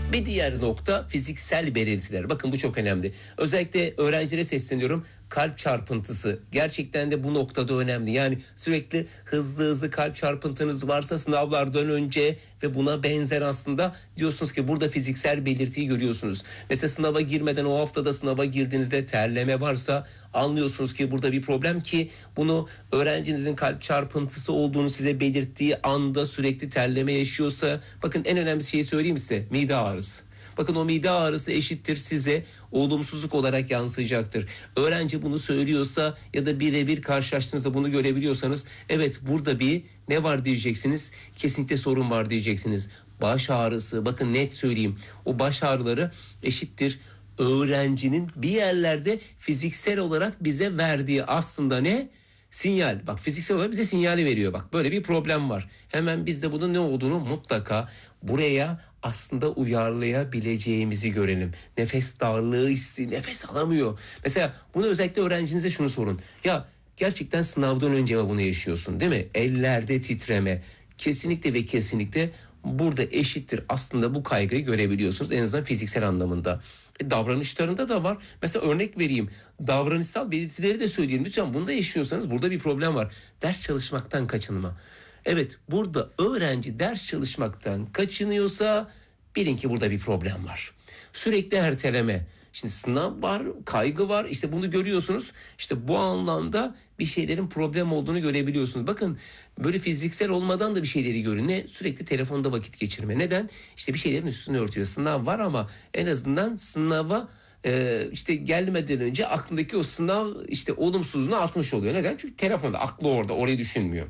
Bir diğer nokta fiziksel belirtiler. Bakın bu çok önemli. Özellikle öğrencilere sesleniyorum. Kalp çarpıntısı gerçekten de bu noktada önemli. Yani sürekli hızlı kalp çarpıntınız varsa sınavlardan önce ve buna benzer aslında diyorsunuz ki burada fiziksel belirtiyi görüyorsunuz. Mesela sınava girmeden o haftada sınava girdiğinizde terleme varsa anlıyorsunuz ki burada bir problem ki bunu öğrencinizin kalp çarpıntısı olduğunu size belirttiği anda sürekli terleme yaşıyorsa bakın en önemli şeyi söyleyeyim size mide ağrısı. Bakın o mide ağrısı eşittir size olumsuzluk olarak yansıyacaktır. Öğrenci bunu söylüyorsa ya da birebir karşılaştığınızda bunu görebiliyorsanız evet burada bir ne var diyeceksiniz. Kesinlikle sorun var diyeceksiniz. Baş ağrısı bakın net söyleyeyim o baş ağrıları eşittir öğrencinin bir yerlerde fiziksel olarak bize verdiği aslında ne? Sinyal. Bak fiziksel olarak bize sinyali veriyor. Bak böyle bir problem var. Hemen biz de bunun ne olduğunu mutlaka buraya aslında uyarlayabileceğimizi görelim. Nefes darlığı hissi, nefes alamıyor. Mesela bunu özellikle öğrencinize şunu sorun. Ya gerçekten sınavdan önce bunu yaşıyorsun değil mi? Ellerde titreme. Kesinlikle ve kesinlikle burada eşittir aslında bu kaygıyı görebiliyorsunuz en azından fiziksel anlamında. Davranışlarında da var. Mesela örnek vereyim. Davranışsal belirtileri de söyleyeyim. Lütfen bunu da yaşıyorsanız burada bir problem var. Ders çalışmaktan kaçınma. Evet burada öğrenci ders çalışmaktan kaçınıyorsa bilin ki burada bir problem var. Sürekli erteleme. Şimdi sınav var, kaygı var. İşte bunu görüyorsunuz. İşte bu anlamda bir şeylerin problem olduğunu görebiliyorsunuz. Bakın böyle fiziksel olmadan da bir şeyleri görün. Ne? Sürekli telefonda vakit geçirme. Neden? İşte bir şeylerin üstünü örtüyor. Sınav var ama en azından sınava işte gelmeden önce aklındaki o sınav işte olumsuzluğunu atmış oluyor. Neden? Çünkü telefonda aklı orada orayı düşünmüyor.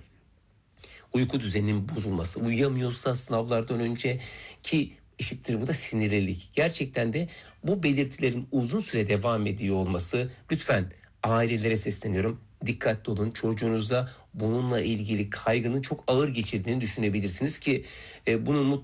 Uyku düzeninin bozulması, uyuyamıyorsa sınavlardan önce ki eşittir bu da sinirlilik. Gerçekten de bu belirtilerin uzun süre devam ediyor olması lütfen ailelere sesleniyorum. Dikkatli olun çocuğunuzda bununla ilgili kaygının çok ağır geçirdiğini düşünebilirsiniz ki bunun